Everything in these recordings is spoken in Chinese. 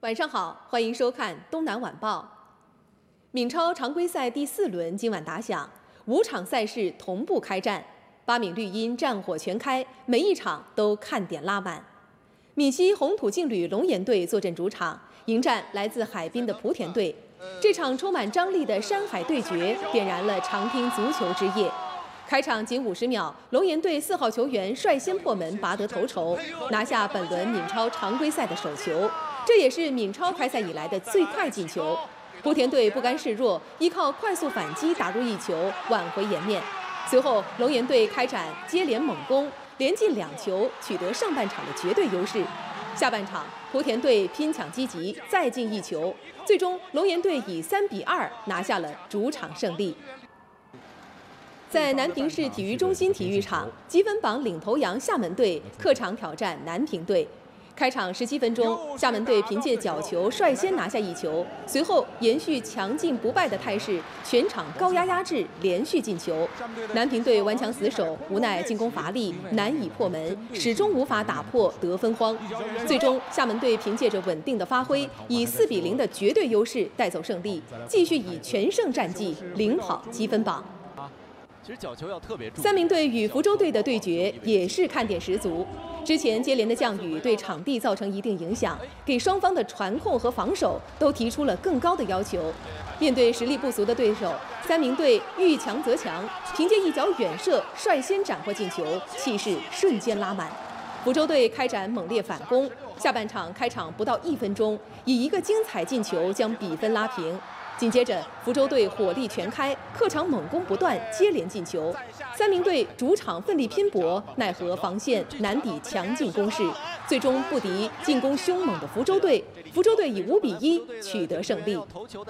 晚上好，欢迎收看《东南晚报》。闽超常规赛第4轮今晚打响，5场赛事同步开战，8名绿茵战火全开，每一场都看点拉满。闽西红土劲旅龙岩队坐镇主场，迎战来自海滨的莆田队。这场充满张力的山海对决，点燃了常听足球之夜。开场仅50秒，龙岩队4号球员率先破门，拔得头筹，拿下本轮闽超常规赛的首球，这也是闽超开赛以来的最快进球。莆田队不甘示弱，依靠快速反击打入1球，挽回颜面。随后，龙岩队开展接连猛攻，连进2球，取得上半场的绝对优势。下半场，莆田队拼抢积极，再进1球，最终龙岩队以3-2拿下了主场胜利。在南平市体育中心体育场，积分榜领头羊厦门队客场挑战南平队。开场17分钟，厦门队凭借角球率先拿下1球，随后延续强劲不败的态势，全场高压制，连续进球。南平队顽强死守，无奈进攻乏力，难以破门，始终无法打破得分荒。最终，厦门队凭借着稳定的发挥，以4-0的绝对优势带走胜利，继续以全胜战绩领跑积分榜。 其实角球要特别注意。 3名队与福州队的对决也是看点十足。之前接连的降雨对场地造成一定影响，给双方的传控和防守都提出了更高的要求。面对实力不俗的对手，3名队遇强则强，凭借一脚远射率先斩获进球，气势瞬间拉满。福州队开展猛烈反攻，下半场开场不到1分钟，以一个精彩进球将比分拉平。紧接着，福州队火力全开，客场猛攻不断，接连进球。3名队主场奋力拼搏，奈何防线难抵强劲攻势，最终不敌进攻凶猛的福州队。福州队以5-1取得胜利。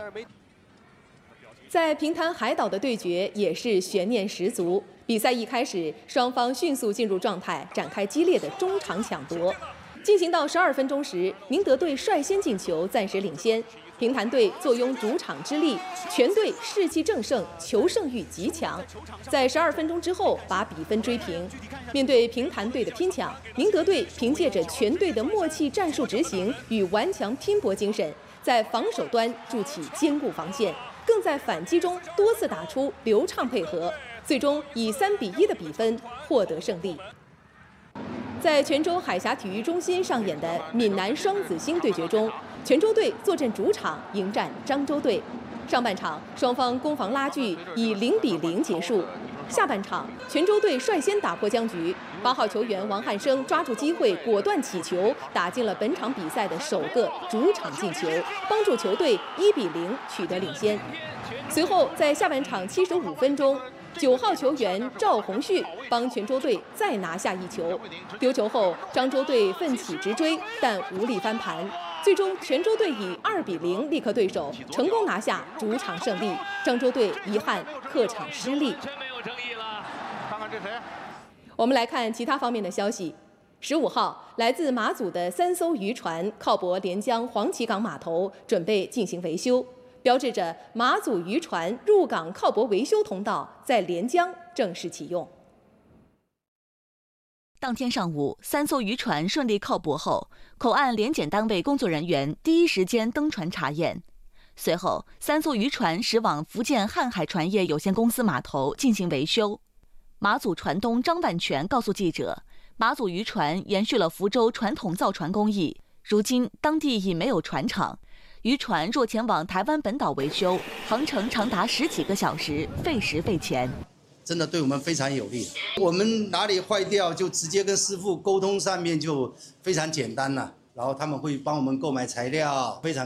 在平潭海岛的对决也是悬念十足。比赛一开始，双方迅速进入状态，展开激烈的中场抢夺。进行到12分钟时，宁德队率先进球，暂时领先。平潭队坐拥主场之利，全队士气正盛，求胜欲极强。在12分钟之后把比分追平。面对平潭队的拼抢，宁德队凭借着全队的默契战术执行与顽强拼搏精神，在防守端筑起坚固防线，更在反击中多次打出流畅配合，最终以3-1的比分获得胜利。在泉州海峡体育中心上演的闽南双子星对决中，泉州队坐镇主场迎战漳州队。上半场双方攻防拉锯，以0-0结束。下半场，泉州队率先打破僵局，8号球员王汉生抓住机会，果断起球，打进了本场比赛的首个主场进球，帮助球队1-0取得领先。随后，在下半场75分钟。9号球员赵宏旭帮泉州队再拿下1球，丢球后漳州队奋起直追，但无力翻盘。最终，泉州队以2-0力克对手，成功拿下主场胜利。漳州队遗憾客场失利。 看看这谁？ 我们来看其他方面的消息。15号，来自马祖的3艘渔船靠泊连江黄岐港码头，准备进行维修。标志着马祖渔船入港靠泊维修通道在连江正式启用。 当天上午，3艘渔船顺利靠泊后，口岸联检单位工作人员第一时间登船查验。随后，3艘渔船驶往福建瀚海船业有限公司码头进行维修。马祖船东张万全告诉记者，马祖渔船延续了福州传统造船工艺，如今当地已没有船厂。渔船若前往台湾本岛维修，航程长达10几个小时，费时费钱。 真的对我们非常有利。我们哪里坏掉，就直接跟师傅沟通，上面就非常简单了。然后他们会帮我们购买材料，非常。